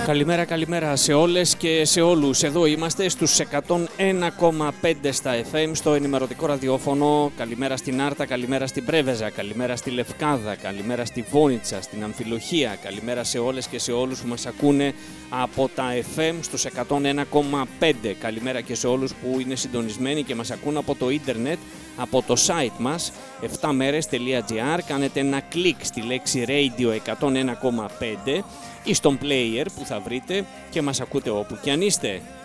Καλημέρα σε όλες και σε όλους. Εδώ είμαστε στους 101,5 στα FM στο ενημερωτικό ραδιόφωνο. Καλημέρα στην Άρτα, καλημέρα στην Πρέβεζα, καλημέρα στη Λευκάδα, καλημέρα στη Βόνιτσα, στην Αμφιλοχία. Καλημέρα σε όλες και σε όλους που μας ακούνε από τα FM στους 101,5. Καλημέρα και σε όλους που είναι συντονισμένοι και μας ακούν από το ίντερνετ, από το site μας 7meres.gr. Κάνετε ένα κλικ στη λέξη Radio 101,5 ή στον player που θα βρείτε και μας ακούτε όπου και αν είστε.